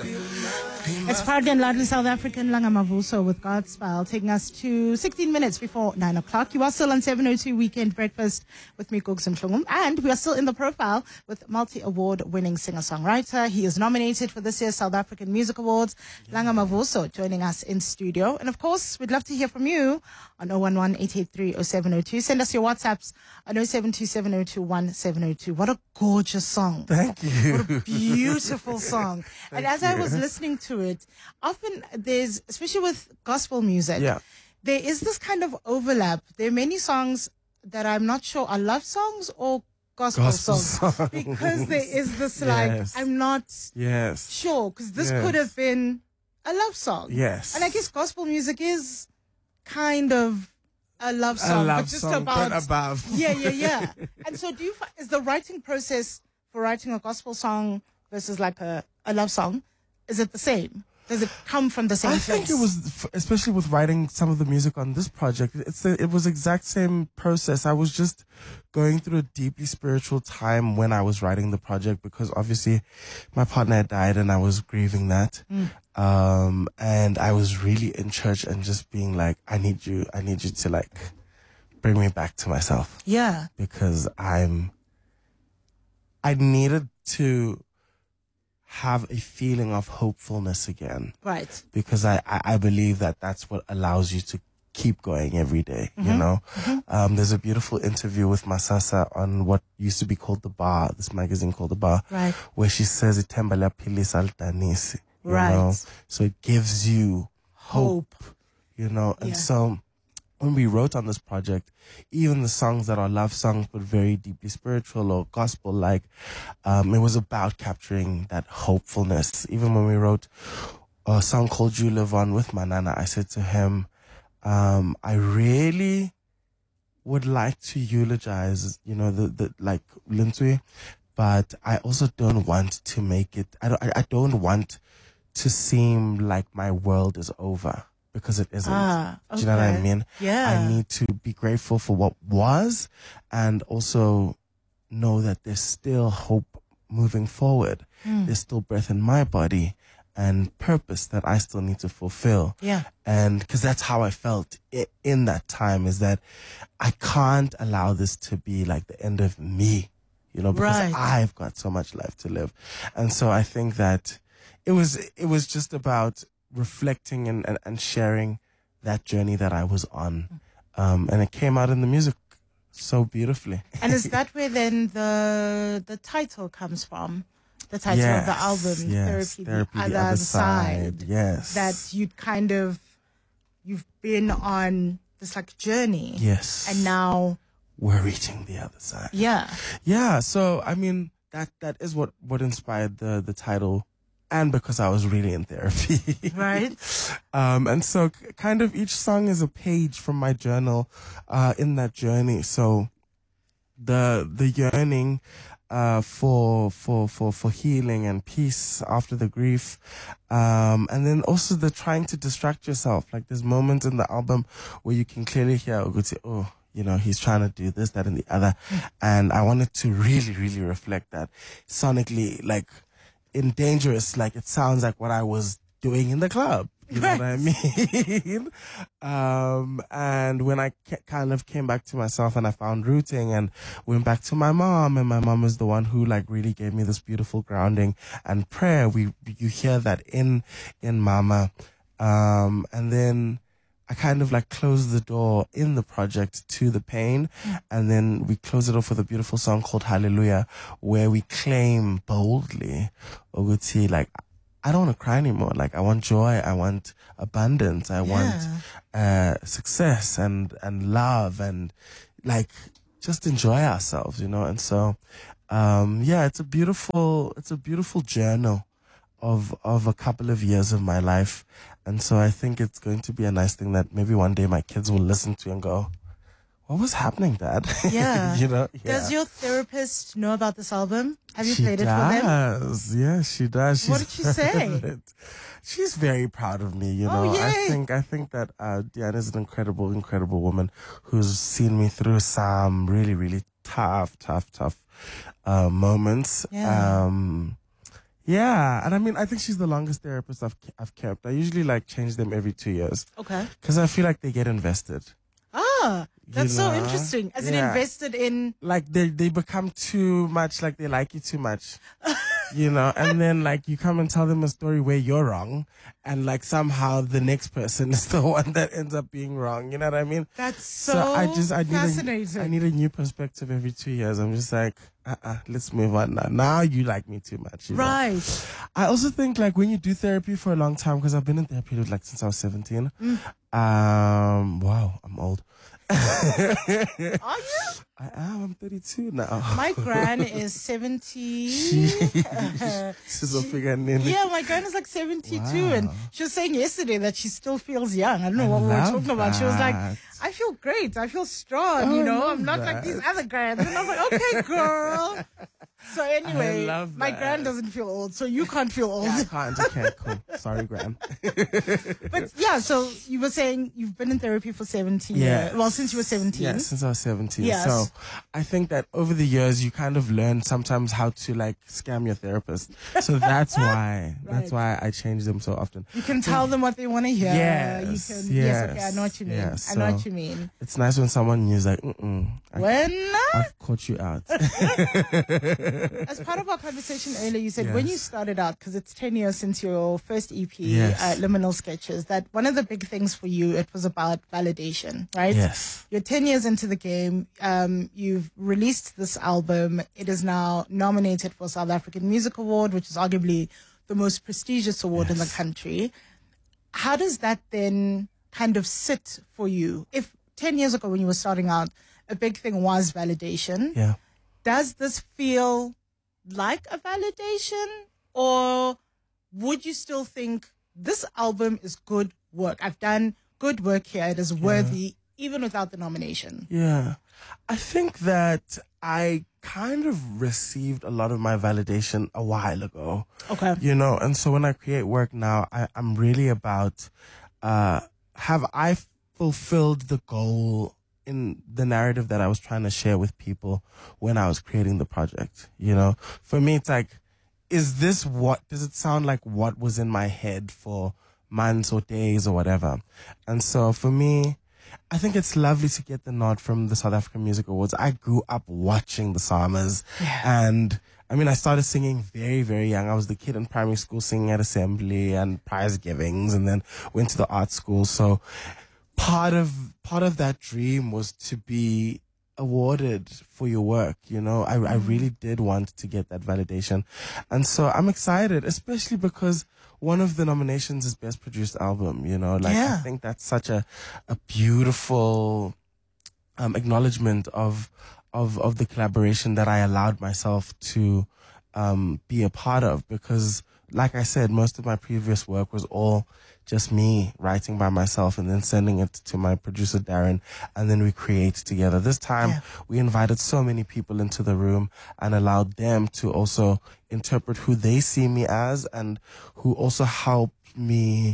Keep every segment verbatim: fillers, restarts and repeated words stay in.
It's proudly and loudly South African Langa Mavuso with God's Spell, taking us to sixteen minutes before nine o'clock. You are still on seven oh two Weekend Breakfast with me, Gugs Mhlungum, and we are still in the profile with multi-award winning singer-songwriter. He is nominated for this year's South African Music Awards. Yeah. Langa Mavuso joining us in studio. And of course, we'd love to hear from you on oh one one, eight eight three, oh seven oh two. Send us your WhatsApps on oh seven two seven oh two one seven oh two. What a gorgeous song. Thank you. What a beautiful song. And as you. I was listening to it, often there's, especially with gospel music, yeah. there is this kind of overlap. There are many songs that I'm not sure are love songs or gospel, gospel songs. songs. Because there is this like, yes. I'm not yes. sure, because this yes. could have been a love song. Yes. And I guess gospel music is kind of a love song, a love but just song, about but above. Yeah, yeah, yeah. And so, do you find, is the writing process for writing a gospel song versus like a, a love song, is it the same? Does it come from the same I place? think it was, especially with writing some of the music on this project, it's the, it was exact same process. I was just going through a deeply spiritual time when I was writing the project, because obviously my partner had died and I was grieving that. Mm. Um, and I was really in church and just being like, I need you, I need you to like bring me back to myself. Yeah. Because I'm, I needed to have a feeling of hopefulness again. Right. Because I, I, I believe that that's what allows you to keep going every day, mm-hmm. you know? Mm-hmm. Um, there's a beautiful interview with Masasa on what used to be called The Bar, this magazine called The Bar, right. where she says, "Ithemba liyaphilisa alidanisi," you right. know? So it gives you hope, hope you know? And yeah. so when we wrote on this project, even the songs that are love songs but very deeply spiritual or gospel like, um, it was about capturing that hopefulness. Even when we wrote a song called You Live On with Manana, I said to him, um, I really would like to eulogize, you know, the, the like Lintwe, but I also don't want to make it, I don't, I, I don't want to seem like my world is over. Because it isn't. Ah, okay. Do you know what I mean? Yeah. I need to be grateful for what was and also know that there's still hope moving forward. Mm. There's still breath in my body and purpose that I still need to fulfill. Yeah. And because that's how I felt in that time, is that I can't allow this to be like the end of me, you know, because right. I've got so much life to live. And so I think that it was, it was just about reflecting and, and, and sharing that journey that I was on. Um, and it came out in the music so beautifully. And is that where then the the title comes from? The title yes, of the album, yes, Therapy, Therapy, the, the Other Other Side. Side. Yes. That you'd kind of, you've been on this like journey. Yes. And now we're reaching the other side. Yeah. Yeah. So, I mean, that, that is what, what inspired the, the title. And because I was really in therapy. Right. Um, and so kind of each song is a page from my journal, uh, in that journey. So the, the yearning, uh, for, for, for, for healing and peace after the grief. Um, and then also the trying to distract yourself. Like there's moments in the album where you can clearly hear Oguti, oh, you know, he's trying to do this, that, and the other. Mm. And I wanted to really, really reflect that sonically, like, in Dangerous, like it sounds like what I was doing in the club. You know what I mean? um, and when I ca- kind of came back to myself and I found rooting and went back to my mom, and my mom was the one who like really gave me this beautiful grounding and prayer. We, you hear that in, in Mama. Um, and then I kind of like closed the door in the project to the pain. Mm. And then we close it off with a beautiful song called Hallelujah, where we claim boldly, Oguti, like, I don't want to cry anymore. Like, I want joy. I want abundance. I yeah. want, uh, success and, and love and like, just enjoy ourselves, you know? And so, um, yeah, it's a beautiful, it's a beautiful journal of, of a couple of years of my life. And so I think it's going to be a nice thing that maybe one day my kids will listen to and go, what was happening, Dad? Yeah. you know? Yeah. Does your therapist know about this album? Have you she played it does. for them? Yeah, she does. She's what did she say? It. She's very proud of me, you know. Oh, yay. I think I think that uh Diana is an incredible, incredible woman who's seen me through some really, really tough, tough, tough uh moments. Yeah. Um Yeah, and I mean, I think she's the longest therapist I've I've kept. I usually like change them every two years Okay. because I feel like they get invested. Ah, that's so know? interesting. As it Yeah. invested in. Like they they become too much, like they like you too much. You know, and then like you come and tell them a story where you're wrong, and like somehow the next person is the one that ends up being wrong. You know what I mean? That's so, I just I need fascinating. a, I need a new perspective every two years. I'm just like, uh, uh let's move on now. Now you like me too much, you know? Right. I also think like when you do therapy for a long time, because I've been in therapy like since I was seventeen. Mm. Um, wow, I'm old. Are you? I am. I'm thirty-two now. My gran is seventy. She's a figure name. Yeah, my gran is like seventy-two, Wow. and she was saying yesterday that she still feels young. I don't know I what we were love talking about. She was like, that. I feel great. I feel strong, Oh, you I know? love I'm not like that. these other grans. And I was like, okay, girl. So anyway, love my that. gran doesn't feel old, so you can't feel old. Yeah, I can't. Okay, cool. Sorry, Gran. But yeah, so you were saying you've been in therapy for seventeen Yeah. years. Well, since you were seventeen. Yeah, since I was seventeen. Yes. So I think that over the years, you kind of learn sometimes how to like scam your therapist. So that's why, that's Right. why I change them so often. You can tell them what they want to hear. Yes, You can, yes, okay, I yes, know what you mean. yes, I know what so- you mean. It's nice when someone is like, mm-mm, I, When, I've caught you out. as part of our conversation earlier, you said when you Yes. started out, because it's ten years since your first E P, Yes. uh, Liminal Sketches, that one of the big things for you, it was about validation, right? Yes. You're ten years into the game. Um, you've released this album. It is now nominated for South African Music Award, which is arguably the most prestigious award in the Yes. country. How does that then kind of sit for you? If ten years ago when you were starting out, a big thing was validation, Yeah. does this feel like a validation, or would you still think this album is good work? I've done good work here. It is worthy, even without the nomination. Yeah. I think that I kind of received a lot of my validation a while ago. Okay. You know, and so when I create work now, I, I'm really about, uh, have I fulfilled the goal in the narrative that I was trying to share with people when I was creating the project? You know, for me, it's like, is this what, does it sound like what was in my head for months or days or whatever? And so for me, I think it's lovely to get the nod from the South African Music Awards. I grew up watching the Samas, and I mean, I started singing very, very young. I was the kid in primary school singing at assembly and prize givings, and then went to the art school. So part of part of that dream was to be awarded for your work. You know, I, I really did want to get that validation, and so I'm excited, especially because one of the nominations is Best Produced Album. You know, like Yeah. I think that's such a a beautiful um, acknowledgement of of of the collaboration that I allowed myself to um, be a part of, because like I said, most of my previous work was all just me writing by myself and then sending it to my producer Darren, and then we create together. This time Yeah. we invited so many people into the room and allowed them to also interpret who they see me as, and who also helped me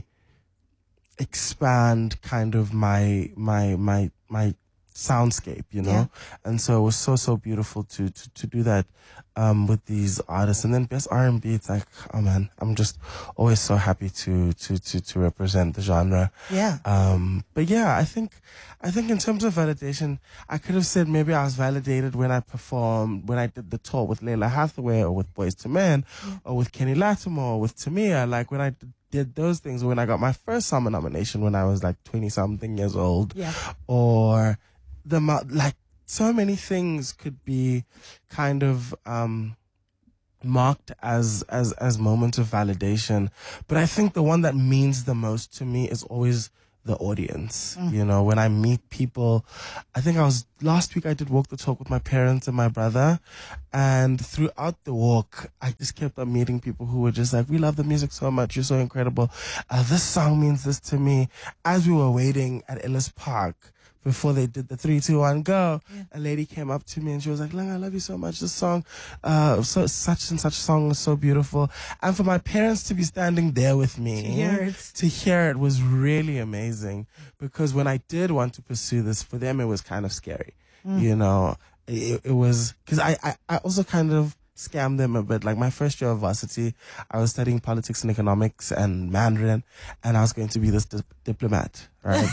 expand kind of my my my my soundscape, you know. Yeah. And so it was so so beautiful to to, to do that um with these artists. And then Best R and B, it's like, oh man, I'm just always so happy to to to to represent the genre. Yeah. Um but yeah, I think I think in terms of validation, I could have said maybe I was validated when I performed, when I did the tour with Layla Hathaway, or with Boyz two Men, or with Kenny Latimer, or with Tamia, like when I did did those things, when I got my first summer nomination when I was like twenty something years old. Yeah. Or the mo- like so many things could be kind of um marked as as as moments of validation, but I think the one that means the most to me is always the audience. Mm. You know, when I meet people, I think I was last week I did walk the talk with my parents and my brother, and throughout the walk I just kept on meeting people who were just like, we love the music so much, you're so incredible, uh, this song means this to me. As we were waiting at Ellis Park before they did the three, two, one, go, Yeah. a lady came up to me and she was like, Lang, I love you so much. This song, uh, so such and such song is so beautiful. And for my parents to be standing there with me, To hear it. to hear it was really amazing. Because when I did want to pursue this, for them it was kind of scary. You know, it, it was, because I, I, I also kind of scam them a bit. Like my first year of varsity, I was studying politics and economics and Mandarin, and I was going to be this di- diplomat, right?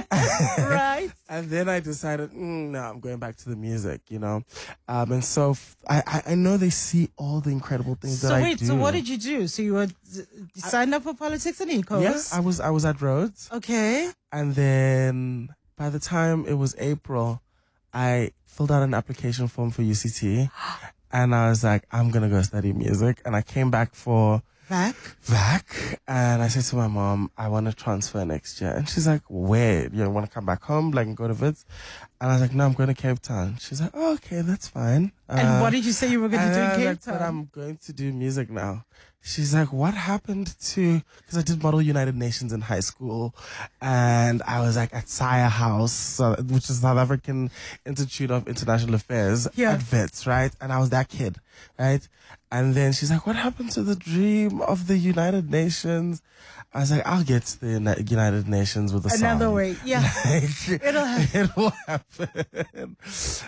Right. And then I decided, mm, no, I'm going back to the music, you know. Um, and so f- I, I, I know they see all the incredible things So that I wait, do. so what did you do? So you were you signed up for politics and ecos? Yes, I was I was at Rhodes, Okay. and then by the time it was April, I filled out an application form for U C T, and I was like, I'm gonna go study music. And I came back for Back. V A C, and I said to my mom, I want to transfer next year. And she's like, where? You want to come back home, like, and go to Wits? And I was like, no, I'm going to Cape Town. She's like, oh, okay, that's fine. And Uh, what did you say you were going to and do in I was Cape like, Town? But I'm going to do music now. She's like, what happened to, because I did Model United Nations in high school, and I was like at Sire House, uh, which is South African Institute of International Affairs, Yeah. at Wits, right? And I was that kid, right? And then she's like, what happened to the dream of the United Nations? I was like, I'll get to the Uni- United Nations with a song. Another way, yeah. Like, It'll happen. It'll happen.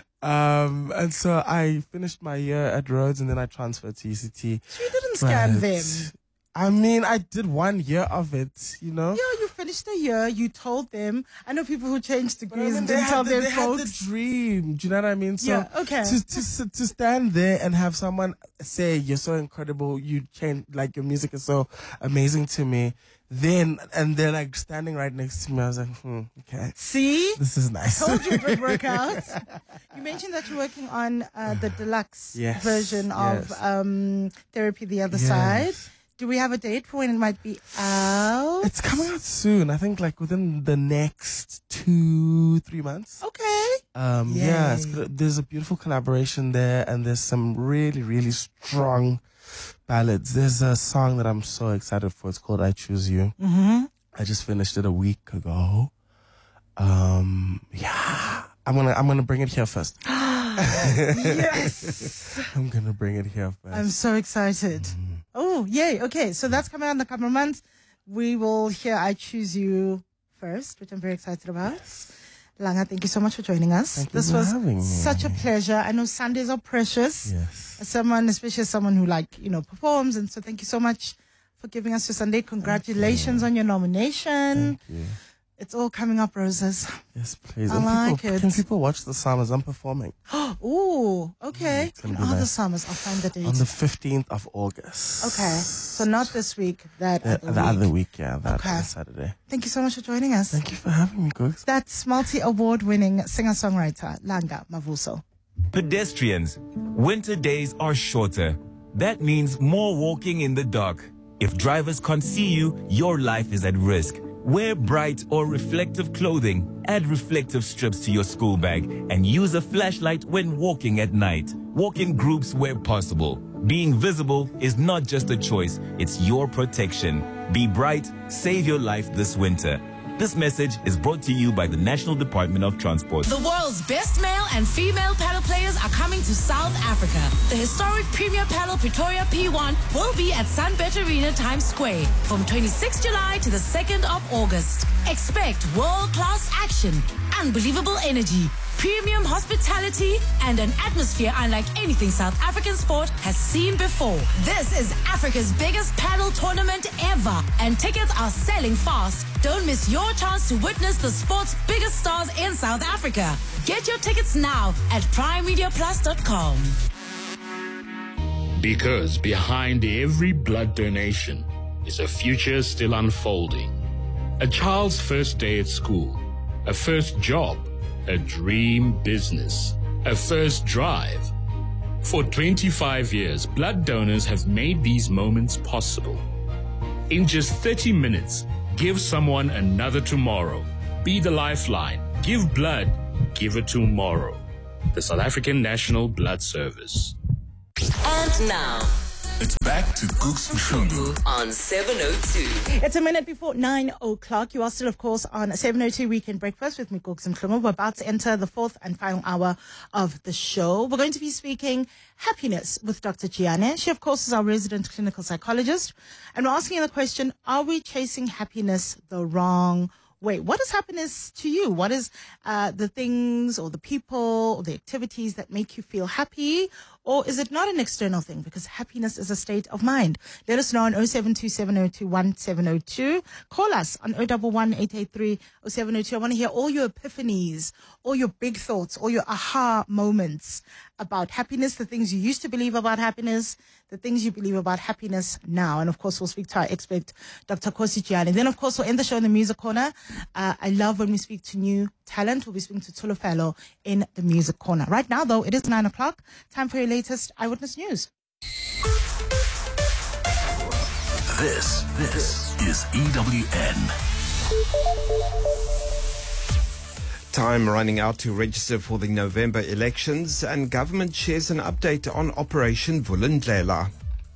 Um, and so I finished my year at Rhodes, and then I transferred to U C T. So you didn't scam But, them. I mean, I did one year of it, you know? Yeah, you finished the year. You told them. I know people who changed But I degrees mean, and they didn't had tell the, their they had the folks. dream. Do you know what I mean? So Yeah, okay. To, to, s- to stand there and have someone say, you're so incredible, you change, like, your music is so amazing to me. Then, and they're like standing right next to me. I was like, hmm, okay. See? This is nice. Told you it would work out. You mentioned that you're working on uh, the deluxe Yes, version of yes. um, Therapy the Other Yes. Side. Do we have a date for when it might be out? It's coming out soon. I think like within the next two, three months. Okay. Um, yeah, it's, Yay. good. There's a beautiful collaboration there, and there's some really, really strong ballads. There's a song that I'm so excited for. It's called "I Choose You." Mm-hmm. I just finished it a week ago. Um, yeah, I'm gonna, I'm gonna bring it here first. Yes. I'm gonna bring it here first. I'm so excited. Oh, yay. Okay, so that's coming out in a couple of months. We will hear I Choose You first, which I'm very excited about. Langa, thank you so much for joining us. Thank you this for was having me. such a pleasure. I know Sundays are precious. Yes. As someone, especially as someone who like, you know, performs. And so thank you so much for giving us your Sunday. Congratulations on your nomination. Thank you. It's all coming up roses. Yes, please. I And like people, it. Can people watch the Summers? I'm performing Ooh, okay. it's gonna When be are the nice. summers? I'll find the date. on the fifteenth of August. Okay. So not this week, that The, other the week. other week, yeah, that Okay. Saturday. Thank you so much for joining us. Thank you for having me, Cooks. That's multi-award winning singer-songwriter Langa Mavuso. Pedestrians, winter days are shorter. That means more walking in the dark. If drivers can't see you, your life is at risk. Wear bright or reflective clothing, add reflective strips to your school bag, and use a flashlight when walking at night. Walk in groups where possible. Being visible is not just a choice, it's your protection. Be bright, save your life this winter. This message is brought to you by the National Department of Transport. The world's best male and female paddle players are coming to South Africa. The historic Premier Paddle Pretoria P one will be at Sunbet Arena Times Square from twenty-sixth of July to the second of August. Expect world-class action, unbelievable energy, premium hospitality, and an atmosphere unlike anything South African sport has seen before. This is Africa's biggest paddle tournament ever, and tickets are selling fast. Don't miss your chance to witness the sport's biggest stars in South Africa. Get your tickets now at prime media plus dot com. Because behind every blood donation is a future still unfolding. A child's first day at school, a first job, a dream business, a first drive. For twenty-five years, blood donors have made these moments possible. In just thirty minutes, give someone another tomorrow. Be the lifeline. Give blood. Give it tomorrow. The South African National Blood Service. And now, It's back to Cooks Mshungu. on seven oh two. It's a minute before nine o'clock. You are still, of course, on seven oh two Weekend Breakfast with me, Cooks Mshungu. We're about to enter the fourth and final hour of the show. We're going to be speaking happiness with Doctor Gianne. She, of course, is our resident clinical psychologist. And we're asking the question, are we chasing happiness the wrong way? What is happiness to you? What is uh, the things or the people or the activities that make you feel happy? Or is it not an external thing? Because happiness is a state of mind. Let us know on oh seven two seven oh two one seven oh two. Call us on oh one one eight eight three oh seven oh two. I want to hear all your epiphanies, all your big thoughts, all your aha moments about happiness, the things you used to believe about happiness, the things you believe about happiness now. And of course, we'll speak to our expert, Doctor Kosi Giani. Then, of course, we'll end the show in the music corner. Uh, I love when we speak to new talent. We'll be speaking to Tulu Fellow in the music corner. Right now, though, it is nine o'clock. Time for your latest Eyewitness News. This, this is E W N. Time running out to register for the November elections, and government shares an update on Operation Vulindlela.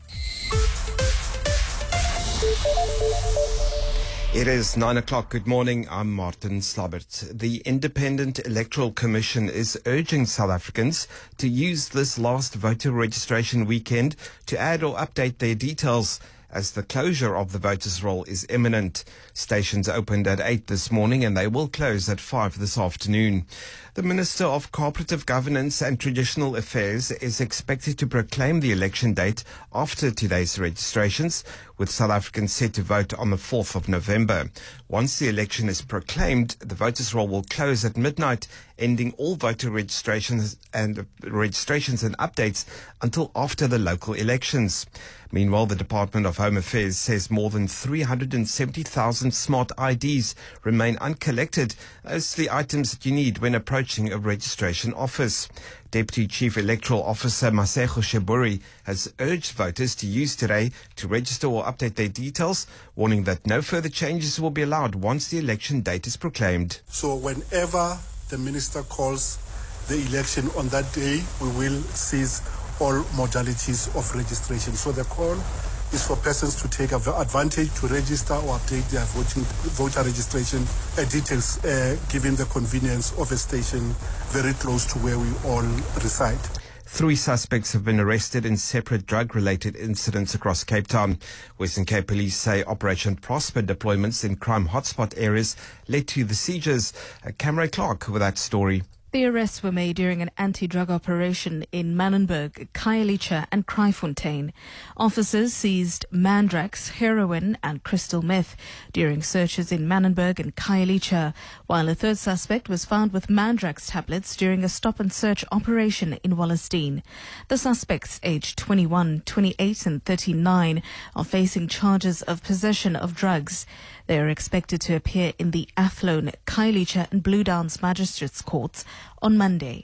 It is nine o'clock. Good morning. I'm Martin Slabbert. The Independent Electoral Commission is urging South Africans to use this last voter registration weekend to add or update their details, as the closure of the voters' roll is imminent. Stations opened at eight this morning and they will close at five this afternoon. The Minister of Cooperative Governance and Traditional Affairs is expected to proclaim the election date after today's registrations, with South Africans set to vote on the fourth of November. Once the election is proclaimed, the voters' roll will close at midnight, ending all voter registrations and registrations and updates until after the local elections. Meanwhile, the Department of Home Affairs says more than three hundred seventy thousand smart I Ds remain uncollected as the items that you need when approaching a registration office. Deputy Chief Electoral Officer Masego Sheburi has urged voters to use today to register or update their details, warning that no further changes will be allowed once the election date is proclaimed. So whenever the minister calls the election on that day, we will cease all modalities of registration. So the call is for persons to take advantage to register or update their voting, voter registration uh, details, uh, given the convenience of a station very close to where we all reside. Three suspects have been arrested in separate drug-related incidents across Cape Town. Western Cape Police say Operation Prosper deployments in crime hotspot areas led to the seizures. Uh, Camray Clark with that story. The arrests were made during an anti-drug operation in Manenberg, Khayelitsha and Kraaifontein. Officers seized mandrax, heroin and crystal meth during searches in Manenberg and Khayelitsha, while a third suspect was found with mandrax tablets during a stop-and-search operation in Wallerstein. The suspects, aged twenty-one, twenty-eight and thirty-nine, are facing charges of possession of drugs. They are expected to appear in the Athlone, Khayelitsha and Blue Downs Magistrates Courts on Monday.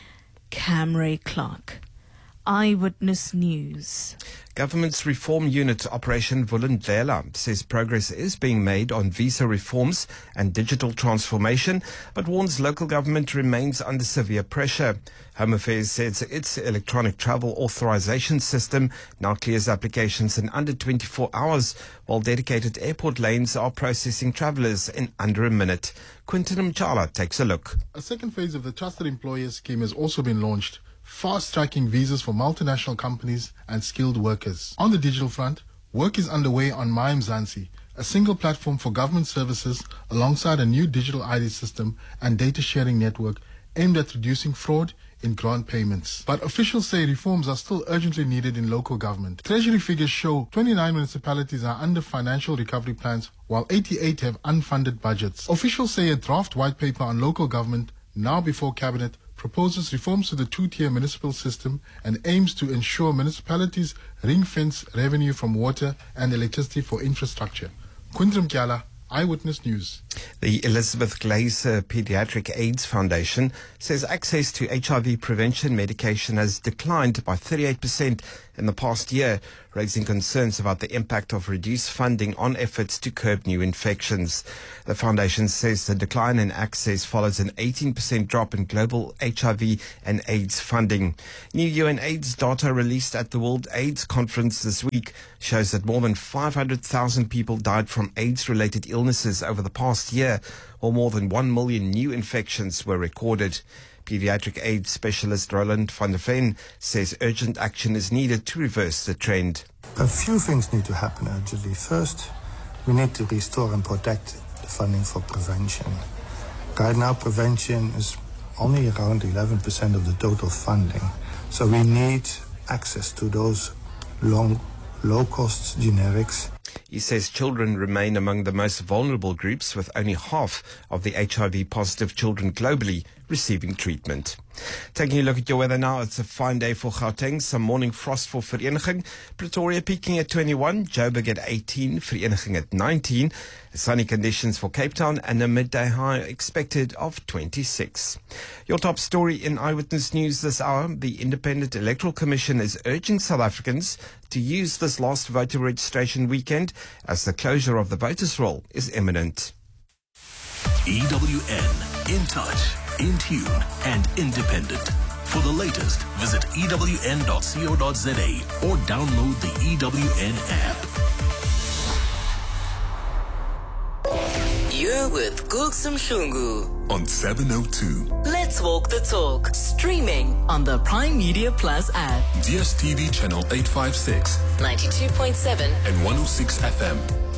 Camray Clark, Eyewitness News. Government's reform unit Operation Vulindlela says progress is being made on visa reforms and digital transformation, but warns local government remains under severe pressure. Home Affairs says its electronic travel authorization system now clears applications in under twenty-four hours, while dedicated airport lanes are processing travellers in under a minute. Quinton Mchala takes a look. A second phase of the Trusted Employer Scheme has also been launched, fast-tracking visas for multinational companies and skilled workers. On the digital front, work is underway on MyMzansi, a single platform for government services alongside a new digital I D system and data sharing network aimed at reducing fraud in grant payments. But officials say reforms are still urgently needed in local government. Treasury figures show twenty-nine municipalities are under financial recovery plans, while eighty-eight have unfunded budgets. Officials say a draft white paper on local government, now before Cabinet, proposes reforms to the two-tier municipal system and aims to ensure municipalities ring-fence revenue from water and electricity for infrastructure. Quintram Kyala, Eyewitness News. The Elizabeth Glaser Pediatric AIDS Foundation says access to H I V prevention medication has declined by thirty-eight percent in the past year, raising concerns about the impact of reduced funding on efforts to curb new infections. The foundation says the decline in access follows an eighteen percent drop in global H I V and AIDS funding. New U N AIDS data released at the World AIDS Conference this week shows that more than five hundred thousand people died from AIDS-related illnesses over the past year, while more than one million new infections were recorded. Pediatric AIDS specialist Roland van der Veen says urgent action is needed to reverse the trend. A few things need to happen urgently. First, we need to restore and protect the funding for prevention. Right now, prevention is only around eleven percent of the total funding. So we need access to those long, low-cost generics. He says children remain among the most vulnerable groups, with only half of the H I V-positive children globally receiving treatment. Taking a look at your weather now, it's a fine day for Gauteng. Some morning frost for Vereniging. Pretoria peaking at twenty-one, Joburg at eighteen, Vereniging at nineteen. Sunny conditions for Cape Town and a midday high expected of twenty-six. Your top story in Eyewitness News this hour: the Independent Electoral Commission is urging South Africans to use this last voter registration weekend as the closure of the voters' roll is imminent. E W N, in touch, in tune and independent. For the latest, visit E W N dot co dot za or download the E W N app. You're with Gugsum Shungu on seven oh two. Let's walk the talk. Streaming on the Prime Media Plus app. D S T V channel eight five six, ninety-two point seven and one oh six F M.